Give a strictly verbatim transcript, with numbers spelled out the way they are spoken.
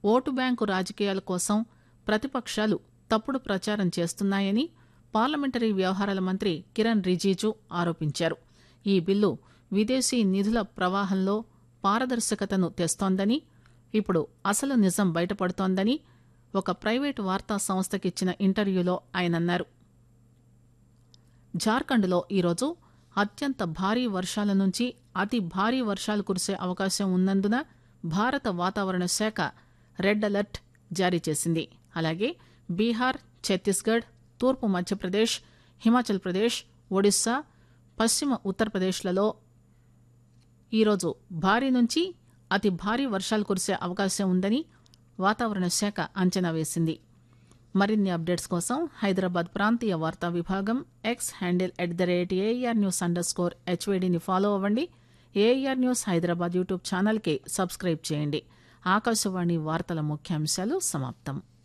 Vote bank రాజకీయాల కోసం ప్రతిపక్షాలు తప్పుడు ప్రచారం చేస్తున్నాయని పార్లమెంటరీ వ్యవహారాల మంత్రి కిరణ్ రిజిజు ఆరోపించారు. ఈ బిల్లు విదేశీ నిధుల ప్రవాహంలో పారదర్శకతను తెస్తోందని, ఇప్పుడు అసలు నిజం బయటపడుతోందని ఒక ప్రైవేటు వార్తా సంస్థకిచ్చిన ఇంటర్వ్యూలో ఆయన అన్నారు. జార్ఖండ్లో ఈరోజు అత్యంత భారీ వర్షాల నుంచి అతి భారీ వర్షాలు కురిసే అవకాశం ఉన్నందున భారత వాతావరణ శాఖ రెడ్ అలర్ట్ జారీ చేసింది. అలాగే బీహార్, ఛత్తీస్గఢ్, తూర్పు మధ్యప్రదేశ్, హిమాచల్ ప్రదేశ్, ఒడిశా, పశ్చిమ ఉత్తరప్రదేశ్లలో ఈరోజు భారీ నుంచి అతి భారీ వర్షాలు కురిసే అవకాశం ఉందని వాతావరణ శాఖ అంచనా వేసింది. మరిన్ని అప్డేట్స్ కోసం హైదరాబాద్ ప్రాంతీయ వార్తా విభాగం X handle at the rate AR news under score హెచ్వేడిని follow అవ్వండి. ఏఆర్ న్యూస్ హైదరాబాద్ యూట్యూబ్ ఛానల్కి సబ్స్క్రైబ్ చేయండి. ఆకాశవాణి వార్తల ముఖ్యాంశాలు సమాప్తం.